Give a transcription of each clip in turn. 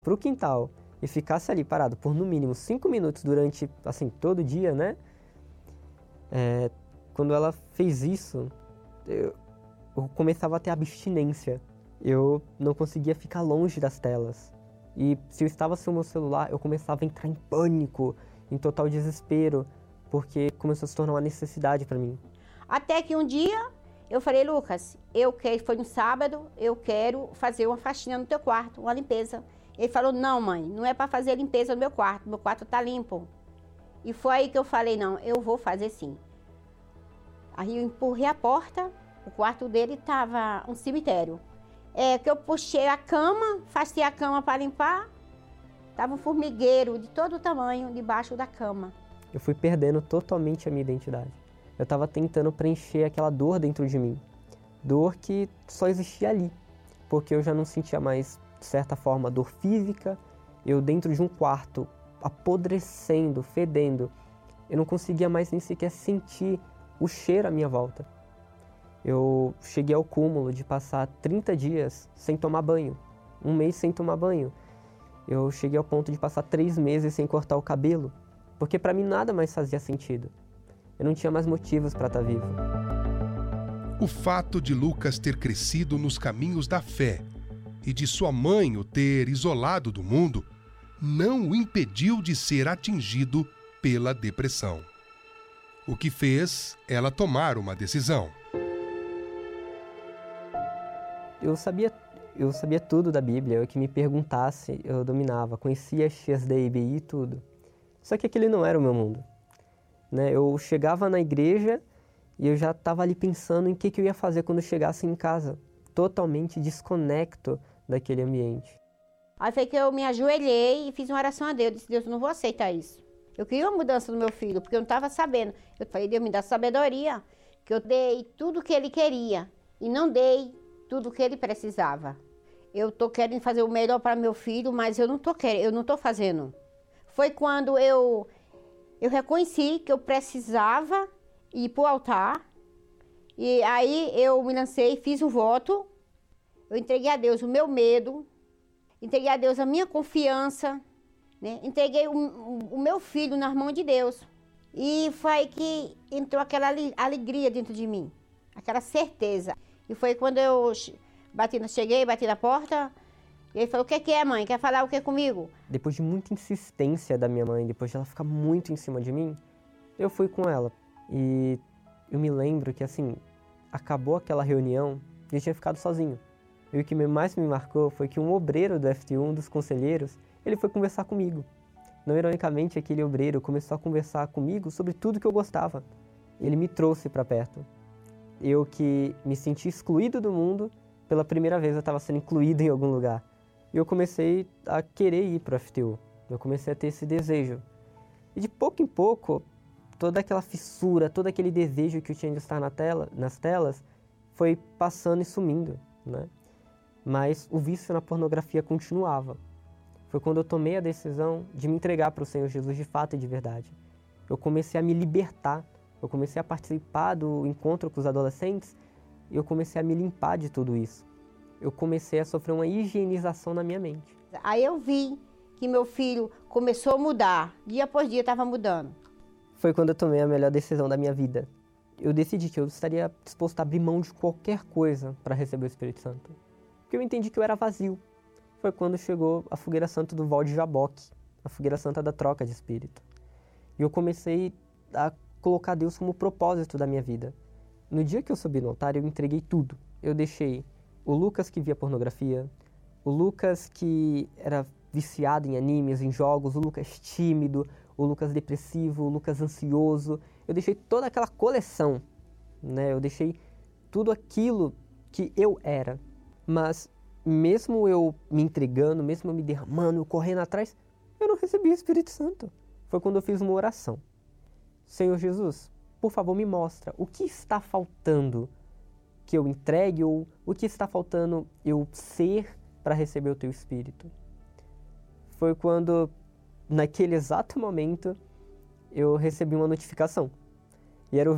pro quintal e ficasse ali parado por no mínimo 5 minutos durante, assim, todo o dia, né? Quando ela fez isso, eu começava a ter abstinência. Eu não conseguia ficar longe das telas. E se eu estava sem o meu celular, eu começava a entrar em pânico, em total desespero, porque começou a se tornar uma necessidade para mim. Até que um dia eu falei, Lucas, foi no sábado, eu quero fazer uma faxina no teu quarto, uma limpeza. Ele falou, não mãe, não é para fazer limpeza no meu quarto tá limpo. E foi aí que eu falei, não, eu vou fazer sim. Aí eu empurrei a porta, o quarto dele estava um cemitério. Que eu puxei a cama, afastei a cama para limpar, estava um formigueiro de todo o tamanho debaixo da cama. Eu fui perdendo totalmente a minha identidade. Eu estava tentando preencher aquela dor dentro de mim. Dor que só existia ali, porque eu já não sentia mais, de certa forma, dor física. Eu dentro de um quarto, apodrecendo, fedendo, eu não conseguia mais nem sequer sentir o cheiro à minha volta. Eu cheguei ao cúmulo de passar 30 dias sem tomar banho, 1 mês sem tomar banho. Eu cheguei ao ponto de passar 3 meses sem cortar o cabelo, porque para mim nada mais fazia sentido. Eu não tinha mais motivos para estar vivo. O fato de Lucas ter crescido nos caminhos da fé e de sua mãe o ter isolado do mundo não o impediu de ser atingido pela depressão. O que fez ela tomar uma decisão. Eu sabia tudo da Bíblia, o que me perguntasse eu dominava, conhecia as tias da IBI e tudo. Só que aquele não era o meu mundo. Né? Eu chegava na igreja e eu já estava ali pensando em que eu ia fazer quando eu chegasse em casa, totalmente desconecto daquele ambiente. Aí foi que eu me ajoelhei e fiz uma oração a Deus. Eu disse, Deus, eu não vou aceitar isso. Eu queria uma mudança no meu filho, porque eu não estava sabendo. Eu falei, Deus, me dá sabedoria, que eu dei tudo o que ele queria e não dei tudo o que ele precisava. Eu estou querendo fazer o melhor para meu filho, mas eu não estou fazendo. Foi quando eu reconheci que eu precisava ir para o altar. E aí eu me lancei, fiz um voto. Eu entreguei a Deus o meu medo, entreguei a Deus a minha confiança, né? Entreguei o meu filho nas mãos de Deus. E foi que entrou aquela alegria dentro de mim, aquela certeza. E foi quando eu cheguei, bati na porta, e ele falou, o que é, mãe? Quer falar o que comigo? Depois de muita insistência da minha mãe, depois de ela ficar muito em cima de mim, eu fui com ela. E eu me lembro que, assim, acabou aquela reunião e eu tinha ficado sozinho. E o que mais me marcou foi que um obreiro do FTU, um dos conselheiros, ele foi conversar comigo. Não ironicamente, aquele obreiro começou a conversar comigo sobre tudo que eu gostava. Ele me trouxe para perto. Eu que me senti excluído do mundo, pela primeira vez eu estava sendo incluído em algum lugar. E eu comecei a querer ir para o FTU. Eu comecei a ter esse desejo. E de pouco em pouco, toda aquela fissura, todo aquele desejo que eu tinha de estar nas telas, foi passando e sumindo, né? Mas o vício na pornografia continuava. Foi quando eu tomei a decisão de me entregar para o Senhor Jesus de fato e de verdade. Eu comecei a me libertar, eu comecei a participar do encontro com os adolescentes e eu comecei a me limpar de tudo isso. Eu comecei a sofrer uma higienização na minha mente. Aí eu vi que meu filho começou a mudar, dia após dia estava mudando. Foi quando eu tomei a melhor decisão da minha vida. Eu decidi que eu estaria disposto a abrir mão de qualquer coisa para receber o Espírito Santo. Porque eu entendi que eu era vazio. Foi quando chegou a fogueira santa do Val de Jaboque, a fogueira santa da troca de espírito. E eu comecei a colocar Deus como propósito da minha vida. No dia que eu subi no altar, eu entreguei tudo. Eu deixei o Lucas que via pornografia, o Lucas que era viciado em animes, em jogos, o Lucas tímido, o Lucas depressivo, o Lucas ansioso. Eu deixei toda aquela coleção, né? Eu deixei tudo aquilo que eu era. Mas mesmo eu me entregando, mesmo eu me derramando, eu correndo atrás, eu não recebi o Espírito Santo. Foi quando eu fiz uma oração. Senhor Jesus, por favor, me mostra o que está faltando que eu entregue ou o que está faltando eu ser para receber o Teu Espírito. Foi quando, naquele exato momento, eu recebi uma notificação. E era um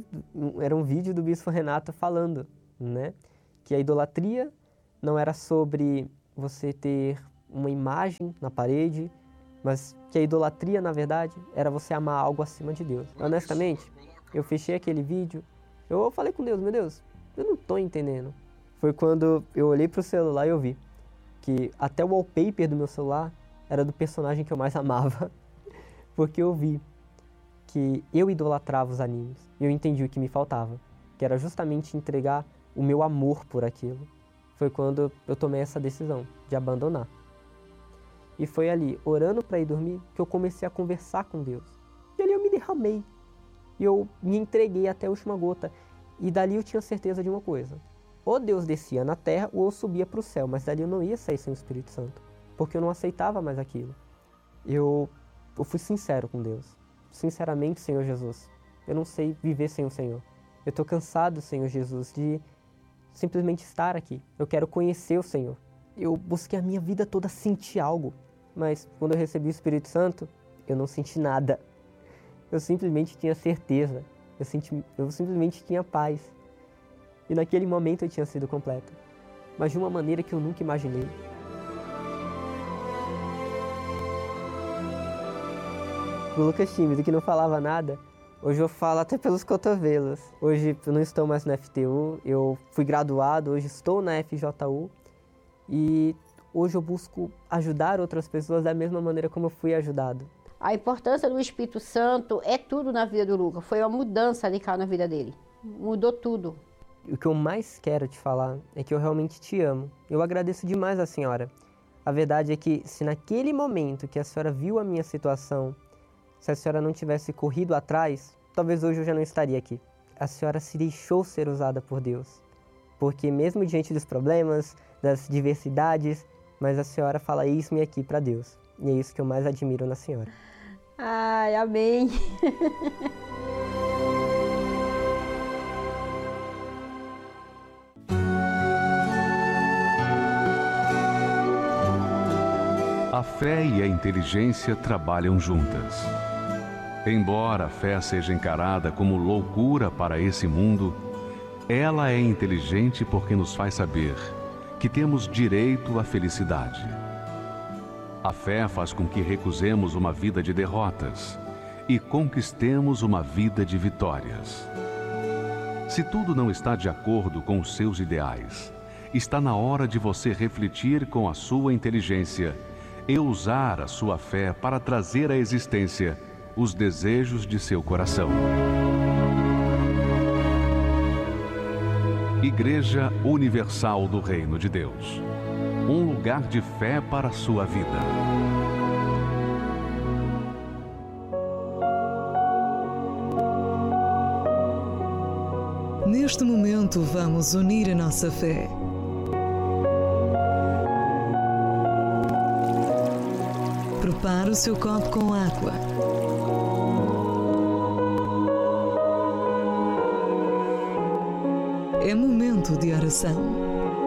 vídeo do Bispo Renato falando, né, que a idolatria não era sobre você ter uma imagem na parede, mas que a idolatria, na verdade, era você amar algo acima de Deus. Honestamente, eu fechei aquele vídeo, eu falei com Deus, meu Deus, eu não tô entendendo. Foi quando eu olhei pro celular e eu vi que até o wallpaper do meu celular era do personagem que eu mais amava, porque eu vi que eu idolatrava os animes. E eu entendi o que me faltava, que era justamente entregar o meu amor por aquilo. Foi quando eu tomei essa decisão de abandonar. E foi ali, orando para ir dormir, que eu comecei a conversar com Deus. E ali eu me derramei. E eu me entreguei até a última gota. E dali eu tinha certeza de uma coisa. Ou Deus descia na terra, ou eu subia para o céu. Mas dali eu não ia sair sem o Espírito Santo. Porque eu não aceitava mais aquilo. Eu fui sincero com Deus. Sinceramente, Senhor Jesus, eu não sei viver sem o Senhor. Eu estou cansado, Senhor Jesus, de simplesmente estar aqui. Eu quero conhecer o Senhor. Eu busquei a minha vida toda sentir algo. Mas quando eu recebi o Espírito Santo, eu não senti nada. Eu simplesmente tinha certeza. Eu simplesmente tinha paz. E naquele momento eu tinha sido completo. Mas de uma maneira que eu nunca imaginei. O Lucas tímido, que não falava nada, hoje eu falo até pelos cotovelos. Hoje eu não estou mais na FTU, eu fui graduado, hoje estou na FJU. E hoje eu busco ajudar outras pessoas da mesma maneira como eu fui ajudado. A importância do Espírito Santo é tudo na vida do Lucas. Foi uma mudança radical na vida dele. Mudou tudo. O que eu mais quero te falar é que eu realmente te amo. Eu agradeço demais a senhora. A verdade é que se naquele momento que a senhora viu a minha situação, se a senhora não tivesse corrido atrás, talvez hoje eu já não estaria aqui. A senhora se deixou ser usada por Deus. Porque mesmo diante dos problemas, das diversidades, mas a senhora fala isso-me aqui para Deus. E é isso que eu mais admiro na senhora. Ai, amém. A fé e a inteligência trabalham juntas. Embora a fé seja encarada como loucura para esse mundo, ela é inteligente porque nos faz saber que temos direito à felicidade. A fé faz com que recusemos uma vida de derrotas e conquistemos uma vida de vitórias. Se tudo não está de acordo com os seus ideais, está na hora de você refletir com a sua inteligência e usar a sua fé para trazer à existência os desejos de seu coração. Igreja Universal do Reino de Deus. Um lugar de fé para a sua vida. Neste momento, vamos unir a nossa fé. Prepare o seu copo com água. É momento de oração.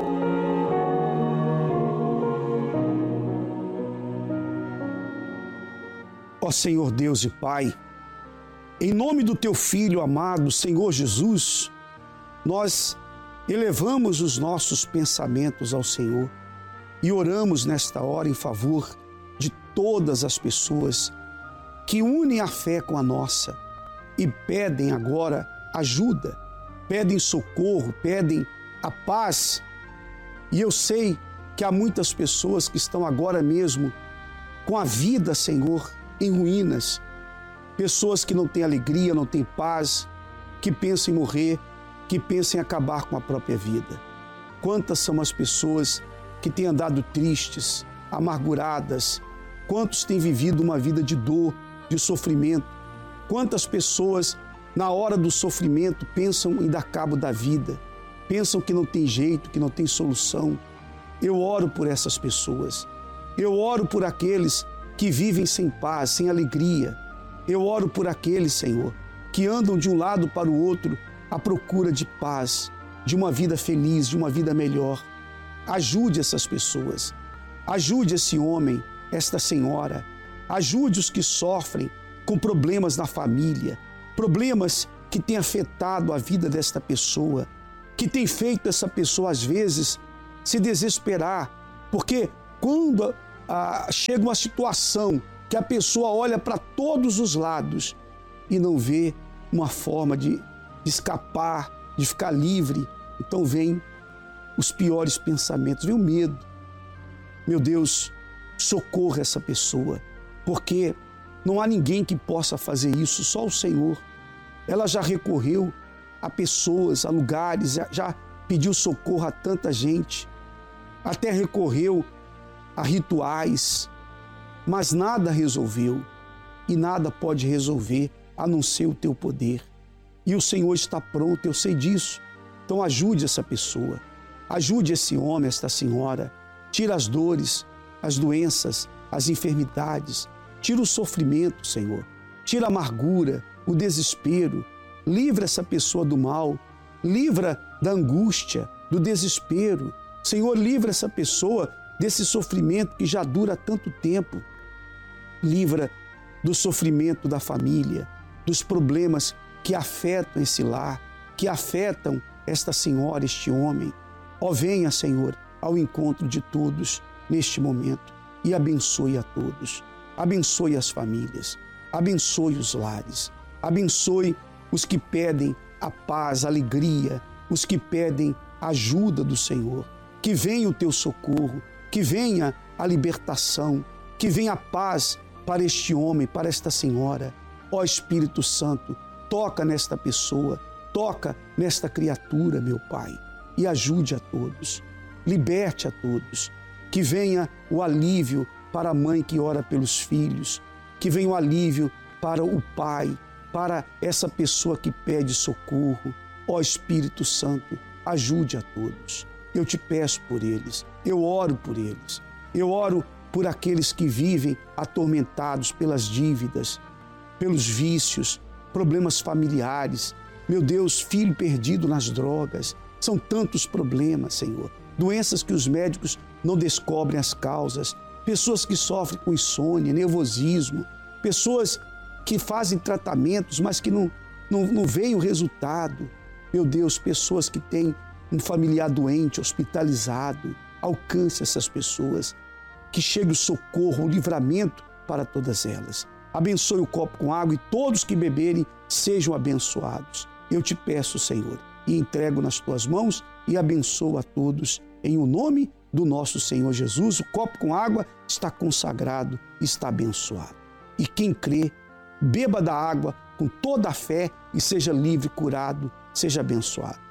Ó Senhor Deus e Pai, em nome do Teu Filho amado, Senhor Jesus, nós elevamos os nossos pensamentos ao Senhor e oramos nesta hora em favor de todas as pessoas que unem a fé com a nossa e pedem agora ajuda, pedem socorro, pedem a paz. E eu sei que há muitas pessoas que estão agora mesmo com a vida, Senhor, em ruínas, pessoas que não têm alegria, não têm paz, que pensam em morrer, que pensam em acabar com a própria vida. Quantas são as pessoas que têm andado tristes, amarguradas, quantos têm vivido uma vida de dor, de sofrimento, quantas pessoas na hora do sofrimento pensam em dar cabo da vida, pensam que não tem jeito, que não tem solução. Eu oro por essas pessoas, eu oro por aqueles que vivem sem paz, sem alegria. Eu oro por aqueles, Senhor, que andam de um lado para o outro à procura de paz, de uma vida feliz, de uma vida melhor. Ajude essas pessoas, ajude esse homem, esta senhora, ajude os que sofrem com problemas na família, problemas que têm afetado a vida desta pessoa, que tem feito essa pessoa às vezes se desesperar, porque quando chega uma situação que a pessoa olha para todos os lados e não vê uma forma de escapar, de ficar livre. Então vem os piores pensamentos, vem o medo. Meu Deus, socorra essa pessoa, porque não há ninguém que possa fazer isso, só o Senhor. Ela já recorreu a pessoas, a lugares, já pediu socorro a tanta gente, até recorreu a rituais, mas nada resolveu e nada pode resolver a não ser o teu poder. E o Senhor está pronto, eu sei disso. Então ajude essa pessoa, ajude esse homem, esta senhora, tira as dores, as doenças, as enfermidades, tira o sofrimento, Senhor, tira a amargura, o desespero, livra essa pessoa do mal, livra da angústia, do desespero. Senhor, livra essa pessoa desse sofrimento que já dura tanto tempo. Livra do sofrimento da família, dos problemas que afetam esse lar, que afetam esta senhora, este homem. Ó, venha, Senhor, ao encontro de todos neste momento e abençoe a todos. Abençoe as famílias, abençoe os lares, abençoe os que pedem a paz, a alegria, os que pedem a ajuda do Senhor. Que venha o teu socorro, que venha a libertação, que venha a paz para este homem, para esta senhora. Ó Espírito Santo, toca nesta pessoa, toca nesta criatura, meu Pai, e ajude a todos, liberte a todos. Que venha o alívio para a mãe que ora pelos filhos, que venha o alívio para o pai, para essa pessoa que pede socorro. Ó Espírito Santo, ajude a todos. Eu te peço por eles, eu oro por eles, eu oro por aqueles que vivem atormentados pelas dívidas, pelos vícios, problemas familiares. Meu Deus, filho perdido nas drogas, são tantos problemas, Senhor. Doenças que os médicos não descobrem as causas, pessoas que sofrem com insônia, nervosismo, pessoas que fazem tratamentos, mas que não veem o resultado. Meu Deus, pessoas que têm um familiar doente, hospitalizado, alcance essas pessoas, que chegue o socorro, o livramento para todas elas. Abençoe o copo com água e todos que beberem sejam abençoados. Eu te peço, Senhor, e entrego nas tuas mãos e abençoo a todos em o nome do nosso Senhor Jesus. O copo com água está consagrado, está abençoado. E quem crê, beba da água com toda a fé e seja livre, curado, seja abençoado.